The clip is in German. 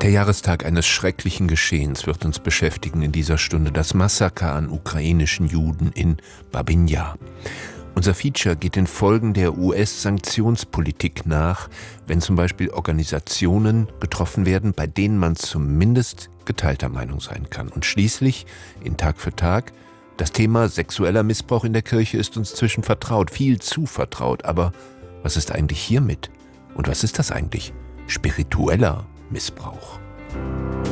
Der Jahrestag eines schrecklichen Geschehens wird uns beschäftigen in dieser Stunde, das Massaker an ukrainischen Juden in Babyn Jar. Unser Feature geht den Folgen der US-Sanktionspolitik nach, wenn zum Beispiel Organisationen getroffen werden, bei denen man zumindest geteilter Meinung sein kann. Und schließlich, in Tag für Tag, das Thema sexueller Missbrauch in der Kirche ist uns zwischen vertraut, viel zu vertraut. Aber was ist eigentlich hiermit? Und was ist das eigentlich? Spiritueller Missbrauch.